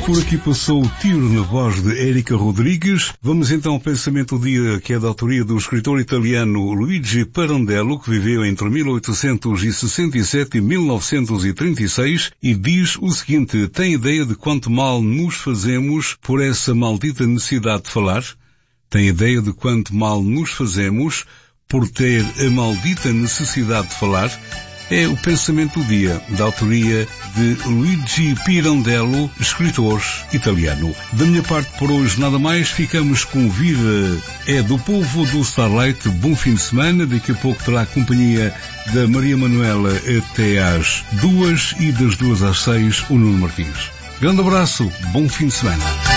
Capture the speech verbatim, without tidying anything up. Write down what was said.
Por aqui passou o Tiro na voz de Érica Rodrigues. Vamos então ao pensamento do dia, que é da autoria do escritor italiano Luigi Pirandello, que viveu entre mil oitocentos e sessenta e sete e mil novecentos e trinta e seis, e diz o seguinte: tem ideia de quanto mal nos fazemos por essa maldita necessidade de falar? Tem ideia de quanto mal nos fazemos por ter a maldita necessidade de falar? É o pensamento do dia, da autoria de Luigi Pirandello, escritor italiano. Da minha parte por hoje nada mais, ficamos com Vida é do Povo do Starlight. Bom fim de semana, daqui a pouco terá a companhia da Maria Manuela até às duas e das duas às seis o Nuno Martins. Grande abraço, bom fim de semana.